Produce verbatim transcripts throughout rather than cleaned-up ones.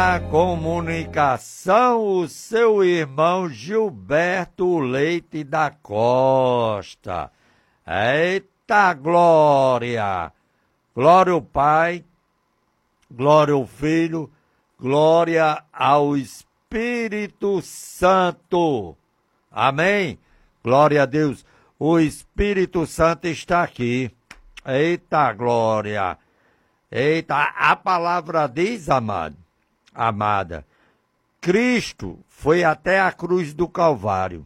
A comunicação, o seu irmão Gilberto Leite da Costa. Eita glória! Glória ao Pai, glória ao Filho, glória ao Espírito Santo. Amém? Glória a Deus. O Espírito Santo está aqui. Eita glória! Eita, a palavra diz, amado, amada, Cristo foi até a cruz do Calvário.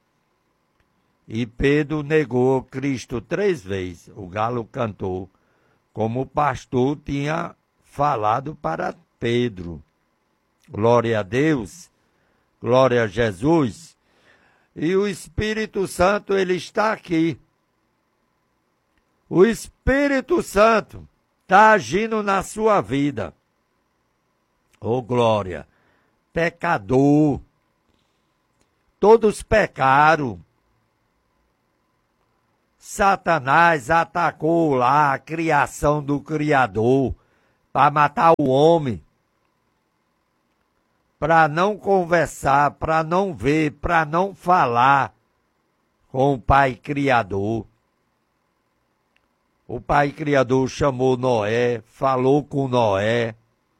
E Pedro negou Cristo três vezes. O galo cantou, como o pastor tinha falado para Pedro. Glória a Deus, glória a Jesus. E o Espírito Santo, ele está aqui. O Espírito Santo está agindo na sua vida. Ô oh, glória, pecador, todos pecaram. Satanás atacou lá a criação do Criador para matar o homem, para não conversar, para não ver, para não falar com o Pai Criador. O Pai Criador chamou Noé, falou com Noé,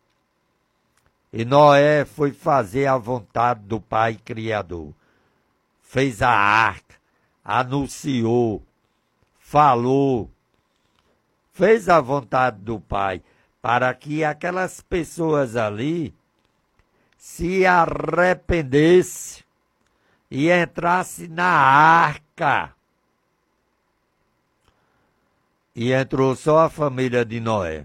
e Noé foi fazer a vontade do Pai Criador. Fez a arca, anunciou, falou, fez a vontade do Pai, para que aquelas pessoas ali se arrependessem e entrassem na arca. E entrou só a família de Noé.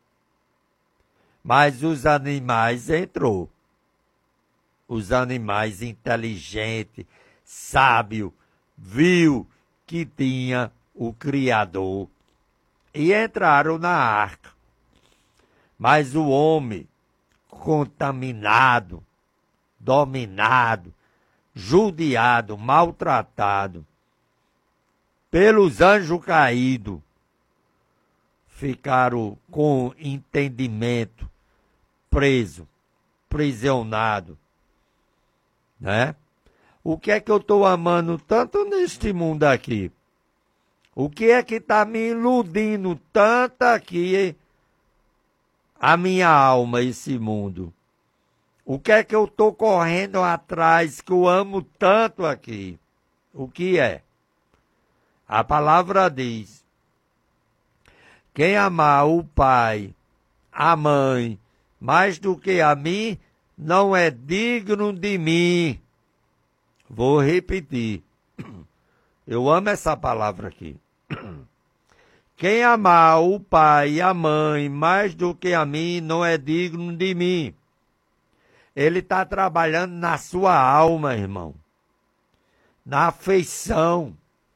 Mas os animais entrou. Os animais inteligentes, sábios, viu que tinha o Criador e entraram na arca. Mas o homem contaminado, dominado, judiado, maltratado pelos anjos caídos, ficaram com entendimento preso, prisionado, né? O que é que eu estou amando tanto neste mundo aqui? O que é que está me iludindo tanto aqui, a minha alma, esse mundo? O que é que eu estou correndo atrás, que eu amo tanto aqui? O que é? A palavra diz: quem amar o pai, a mãe, mais do que a mim, não é digno de mim. Vou repetir. Eu amo essa palavra aqui. Quem amar o pai e a mãe mais do que a mim, não é digno de mim. Ele está trabalhando na sua alma, irmão. Na afeição.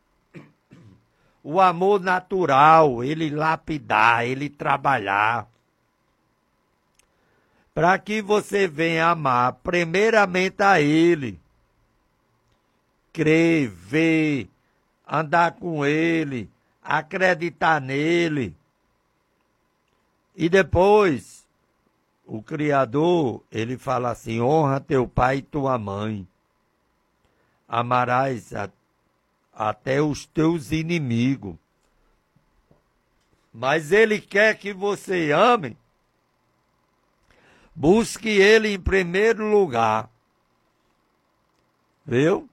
O amor natural, ele lapidar, ele trabalhar. Para que você venha amar primeiramente a ele. Crer, ver, andar com ele, acreditar nele. E depois, o Criador, ele fala assim: honra teu pai e tua mãe. Amarás a até os teus inimigos. Mas ele quer que você ame, busque ele em primeiro lugar. Viu?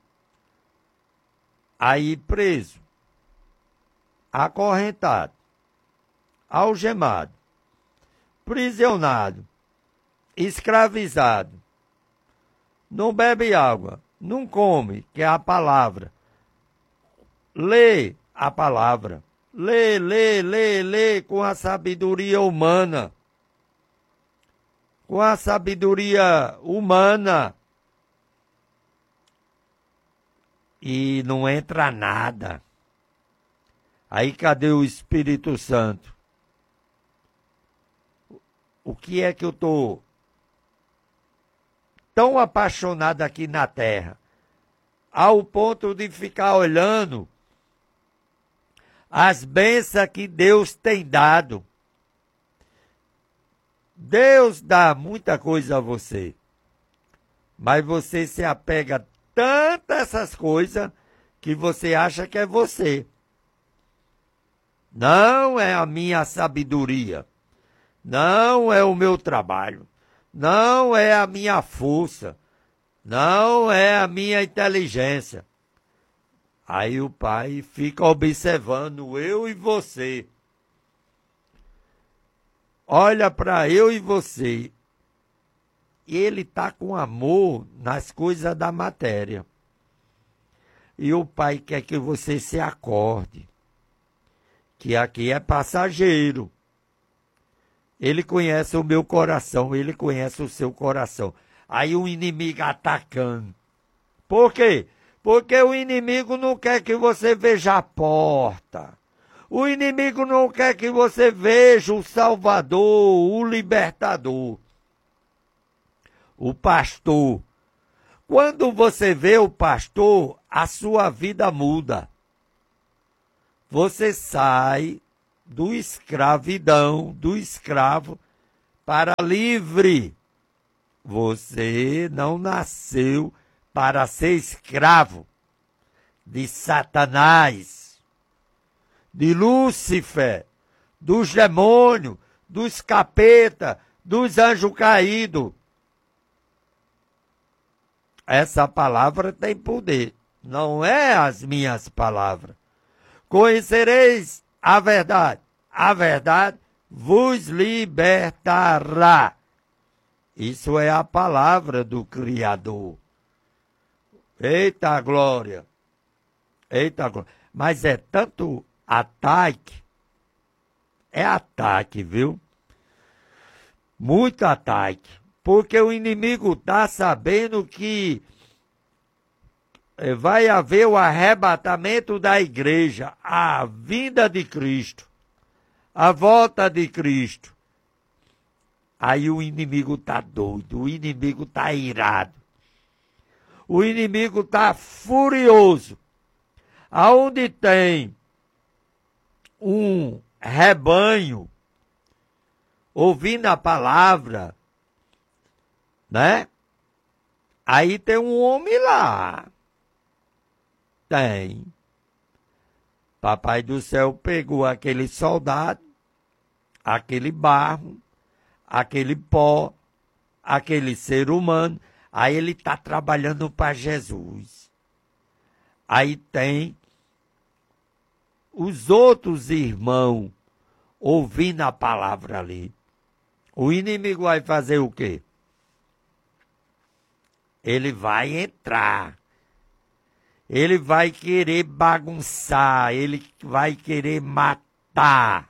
Aí preso, acorrentado, algemado, prisionado, escravizado, não bebe água, não come, que é a palavra. Lê a palavra. Lê, lê, lê, lê com a sabedoria humana. Com a sabedoria humana. E não entra nada. Aí cadê o Espírito Santo? O que é que eu estou tão apaixonado aqui na terra, ao ponto de ficar olhando as bênçãos que Deus tem dado. Deus dá muita coisa a você, mas você se apega tanto a essas coisas que você acha que é você. Não é a minha sabedoria, não é o meu trabalho, não é a minha força, não é a minha inteligência. Aí o pai fica observando eu e você. Olha para eu e você. E ele está com amor nas coisas da matéria. E o pai quer que você se acorde, que aqui é passageiro. Ele conhece o meu coração, ele conhece o seu coração. Aí o inimigo atacando. Por quê? Porque o inimigo não quer que você veja a porta. O inimigo não quer que você veja o Salvador, o Libertador, o pastor. Quando você vê o pastor, a sua vida muda. Você sai do escravidão, do escravo, para livre. Você não nasceu para ser escravo de Satanás, de Lúcifer, dos demônios, dos capeta, dos anjos caídos. Essa palavra tem poder, não é as minhas palavras. Conhecereis a verdade, a verdade vos libertará. Isso é a palavra do Criador. Eita glória! Eita glória! Mas é tanto ataque, é ataque, viu? Muito ataque, porque o inimigo está sabendo que vai haver o arrebatamento da igreja, a vinda de Cristo, a volta de Cristo. Aí o inimigo está doido, o inimigo está irado, o inimigo está furioso. Aonde tem um rebanho ouvindo a palavra, né? Aí tem um homem lá. Tem. Papai do céu pegou aquele soldado, aquele barro, aquele pó, aquele ser humano. Aí ele está trabalhando para Jesus. Aí tem os outros irmãos ouvindo a palavra ali. O inimigo vai fazer o quê? Ele vai entrar. Ele vai querer bagunçar. Ele vai querer matar.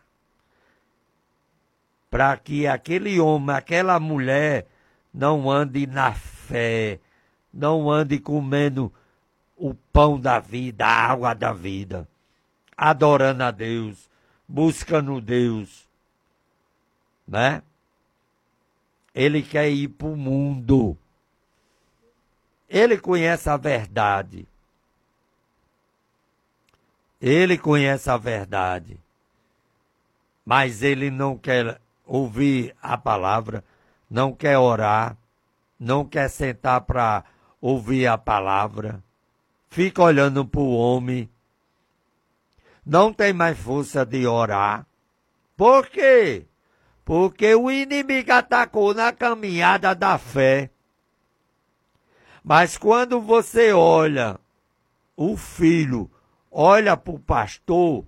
Para que aquele homem, aquela mulher não ande na fé. Não ande comendo o pão da vida, a água da vida. Adorando a Deus, buscando Deus, né? Ele quer ir para o mundo. Ele conhece a verdade. Ele conhece a verdade. Mas ele não quer ouvir a palavra, não quer orar, não quer sentar para ouvir a palavra. Fica olhando para o homem. Não tem mais força de orar. Por quê? Porque o inimigo atacou na caminhada da fé. Mas quando você olha, o filho olha para o pastor,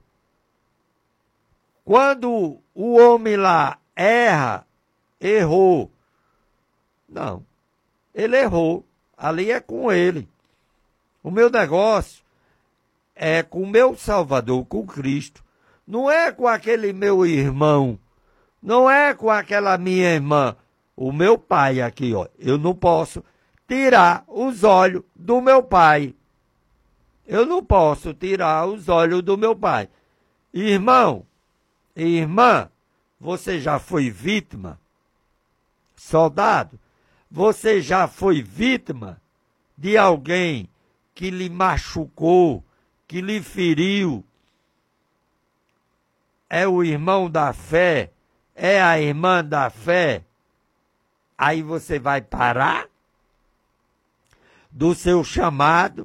quando o homem lá erra, errou. Não, ele errou. Ali é com ele. O meu negócio é com o meu Salvador, com Cristo. Não é com aquele meu irmão. Não é com aquela minha irmã. O meu pai aqui, ó. Eu não posso tirar os olhos do meu pai. Eu não posso tirar os olhos do meu pai. Irmão, irmã, você já foi vítima? Soldado, você já foi vítima de alguém que lhe machucou, que lhe feriu? É o irmão da fé, é a irmã da fé. Aí você vai parar do seu chamado,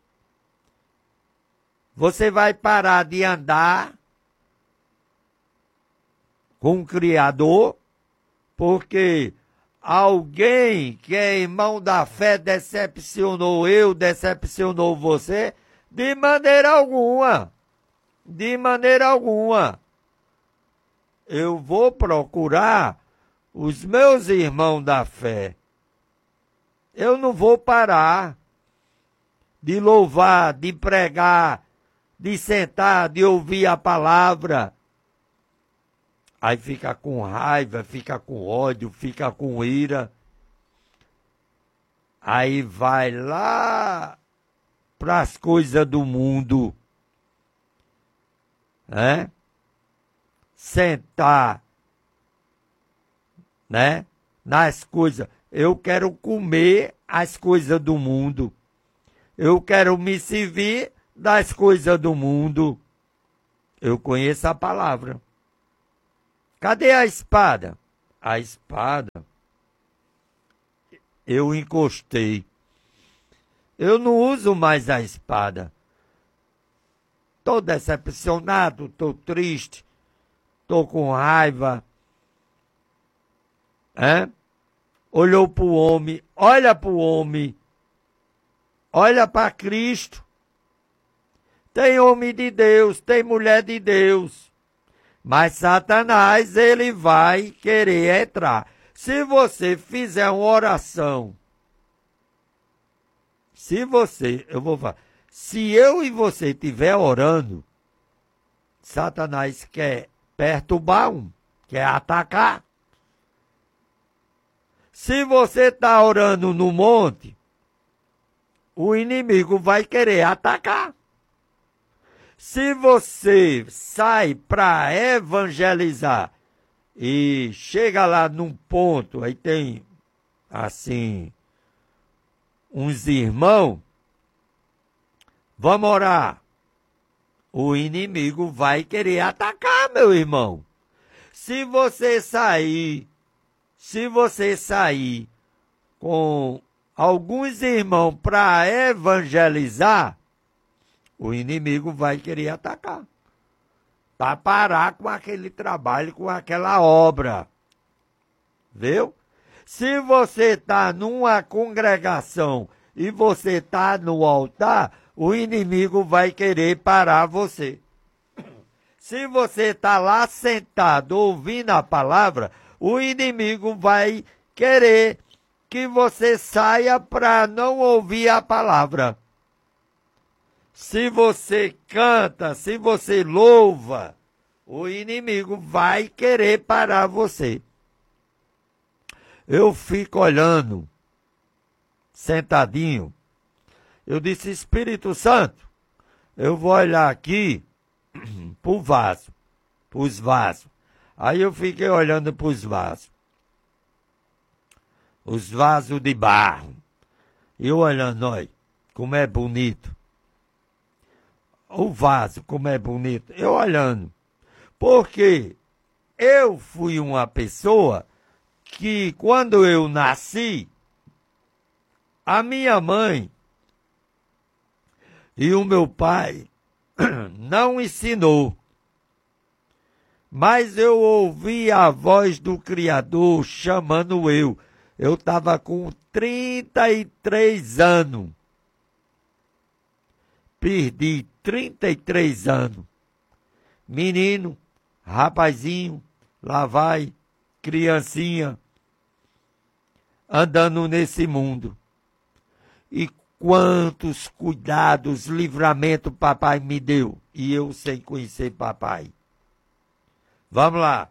você vai parar de andar com o Criador, porque alguém que é irmão da fé decepcionou eu, decepcionou você, de maneira alguma, de maneira alguma. Eu vou procurar os meus irmãos da fé. Eu não vou parar de louvar, de pregar, de sentar, de ouvir a palavra. Aí fica com raiva, fica com ódio, fica com ira. Aí vai lá para as coisas do mundo, né? Sentar, né? Nas coisas. Eu quero comer as coisas do mundo. Eu quero me servir das coisas do mundo. Eu conheço a palavra. Cadê a espada? A espada eu encostei. Eu não uso mais a espada. Estou decepcionado, estou triste, estou com raiva. É? Olhou para o homem, olha para o homem, olha para Cristo. Tem homem de Deus, tem mulher de Deus. Mas Satanás, ele vai querer entrar. Se você fizer uma oração, se você, eu vou falar, se eu e você estiver orando, Satanás quer perturbar um, quer atacar. Se você está orando no monte, o inimigo vai querer atacar. Se você sai para evangelizar e chega lá num ponto, aí tem, assim, uns irmãos, vamos orar. O inimigo vai querer atacar, meu irmão. Se você sair, se você sair com alguns irmãos para evangelizar, o inimigo vai querer atacar. Para parar com aquele trabalho, com aquela obra. Viu? Se você está numa congregação e você está no altar, o inimigo vai querer parar você. Se você está lá sentado ouvindo a palavra, o inimigo vai querer que você saia para não ouvir a palavra. Se você canta, se você louva, o inimigo vai querer parar você. Eu fico olhando, sentadinho. Eu disse, Espírito Santo, eu vou olhar aqui para o vaso, para os vasos. Aí eu fiquei olhando para os vasos. Os vasos de barro. E eu olhando, olha, como é bonito. O vaso, como é bonito. Eu olhando. Porque eu fui uma pessoa que, quando eu nasci, a minha mãe e o meu pai não ensinou. Mas eu ouvi a voz do Criador chamando eu. Eu estava com trinta e três anos. Perdi trinta e três anos. Menino, rapazinho, lá vai, criancinha, andando nesse mundo. E quantos cuidados, livramento papai me deu. E eu sem conhecer papai. Vamos lá.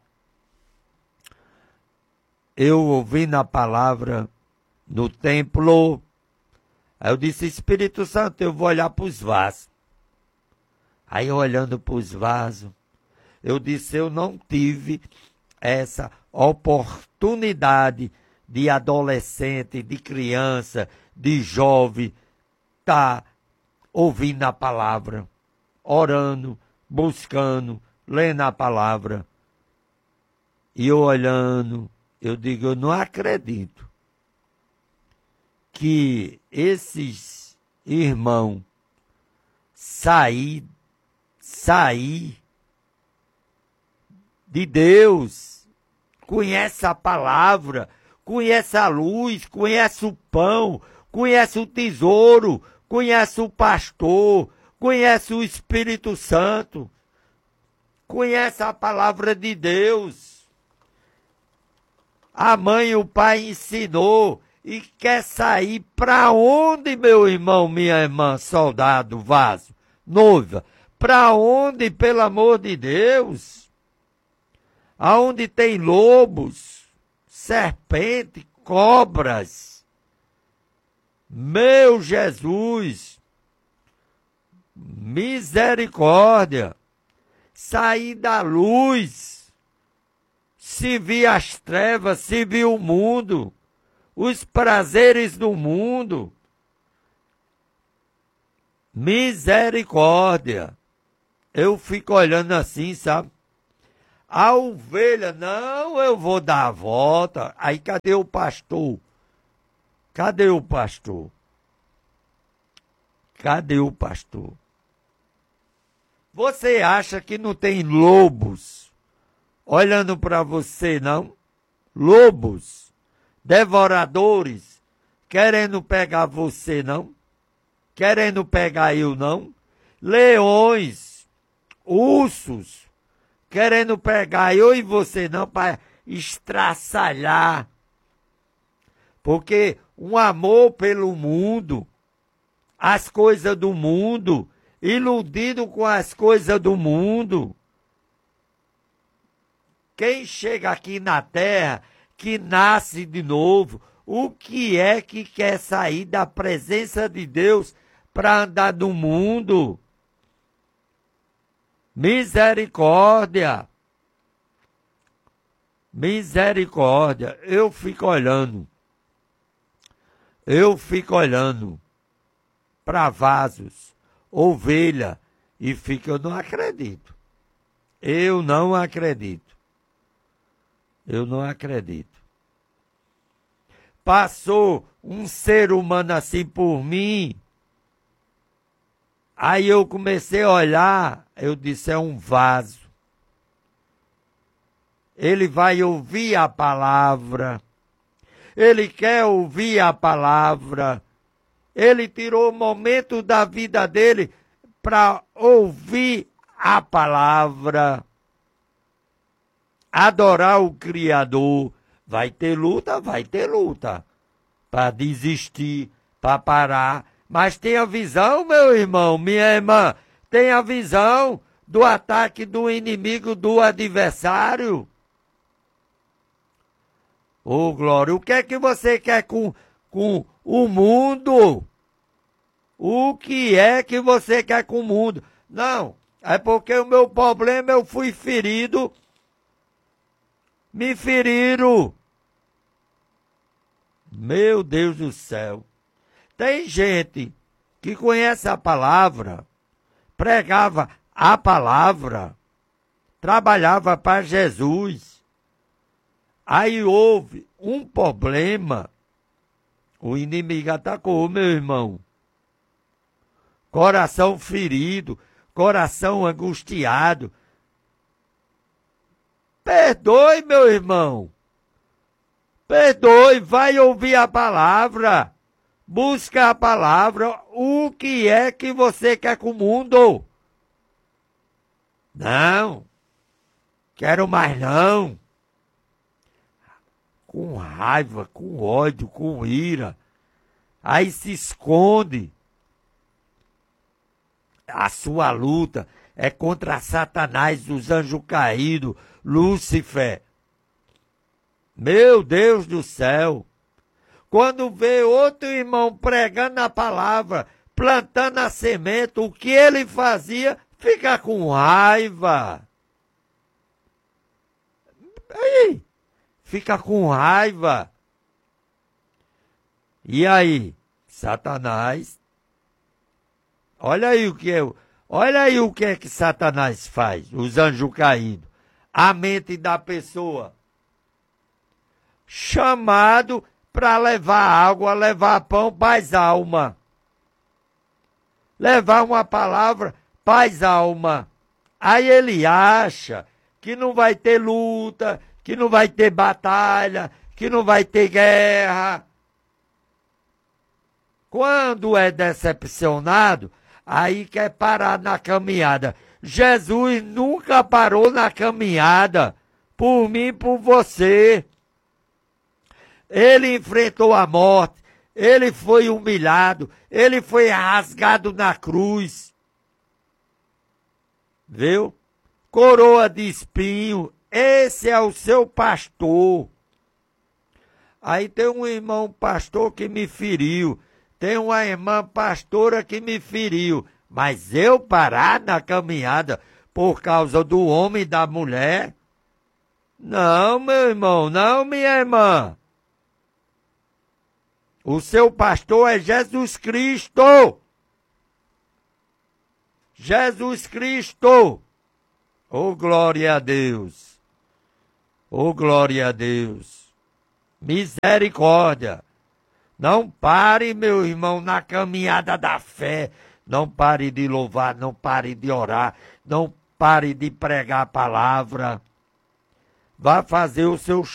Eu ouvi na palavra no templo. Aí eu disse, Espírito Santo, eu vou olhar para os vasos. Aí olhando para os vasos, eu disse, eu não tive essa oportunidade de adolescente, de criança, de jovem, tá ouvindo a palavra, orando, buscando, lendo a palavra. E eu olhando, Eu digo, eu não acredito que esses irmãos sair, sair de Deus, conhece a palavra, conhece a luz, conhece o pão, conhece o tesouro, conhece o pastor, conhece o Espírito Santo, conhece a palavra de Deus. A mãe e o pai ensinou e quer sair para onde, meu irmão, minha irmã, soldado, vaso, noiva? Para onde, pelo amor de Deus? Aonde tem lobos, serpente, cobras. Meu Jesus, misericórdia, sair da luz, se vir as trevas, se vir o mundo, os prazeres do mundo. Misericórdia. Eu fico olhando assim, sabe? A ovelha, não, eu vou dar a volta. Aí cadê o pastor? Cadê o pastor? Cadê o pastor? Você acha que não tem lobos olhando para você, não? Lobos, devoradores, querendo pegar você, não? Querendo pegar eu, não? Leões, ursos, querendo pegar eu e você, não, para estraçalhar. Porque um amor pelo mundo, as coisas do mundo, iludido com as coisas do mundo. Quem chega aqui na terra, que nasce de novo, o que é que quer sair da presença de Deus para andar no mundo? Misericórdia. Misericórdia. Eu fico olhando. Eu fico olhando para vasos, ovelha, e fico, eu não acredito. Eu não acredito. Eu não acredito. Passou um ser humano assim por mim. Aí eu comecei a olhar, eu disse, é um vaso. Ele vai ouvir a palavra. Ele quer ouvir a palavra. Ele tirou o momento da vida dele para ouvir a palavra. Adorar o Criador. Vai ter luta? Vai ter luta. Para desistir, para parar. Mas tenha visão, meu irmão, minha irmã. Tenha visão do ataque do inimigo, do adversário. Ô, Glória, o que é que você quer com, com o mundo? O que é que você quer com o mundo? Não, é porque o meu problema, eu fui ferido. Me feriram. Meu Deus do céu. Tem gente que conhece a palavra, pregava a palavra, trabalhava para Jesus. Aí houve um problema, o inimigo atacou, meu irmão. Coração ferido, coração angustiado. Perdoe, meu irmão. Perdoe, vai ouvir a palavra. Busca a palavra. O que é que você quer com o mundo? Não. Quero mais não. Com raiva, com ódio, com ira. Aí se esconde. A sua luta é contra Satanás, os anjos caídos, Lúcifer. Meu Deus do céu. Quando vê outro irmão pregando a palavra, plantando a semente, o que ele fazia, fica com raiva. Aí, fica com raiva. E aí, Satanás, olha aí o que é, olha aí o que é que Satanás faz, os anjos caídos, a mente da pessoa. chamado para levar água, levar pão para as almas. Levar uma palavra para as almas. Aí ele acha que não vai ter luta, que não vai ter batalha, que não vai ter guerra. Quando é decepcionado, aí quer parar na caminhada. Jesus nunca parou na caminhada, por mim e por você. Ele enfrentou a morte, ele foi humilhado, ele foi rasgado na cruz. Viu? Coroa de espinho, esse é o seu pastor. Aí tem um irmão pastor que me feriu, tem uma irmã pastora que me feriu, mas eu parar na caminhada por causa do homem e da mulher? Não, meu irmão, não, minha irmã. O seu pastor é Jesus Cristo. Jesus Cristo. Oh, glória a Deus. Oh, glória a Deus. Misericórdia. Não pare, meu irmão, na caminhada da fé. Não pare de louvar, não pare de orar, não pare de pregar a palavra. Vá fazer o seu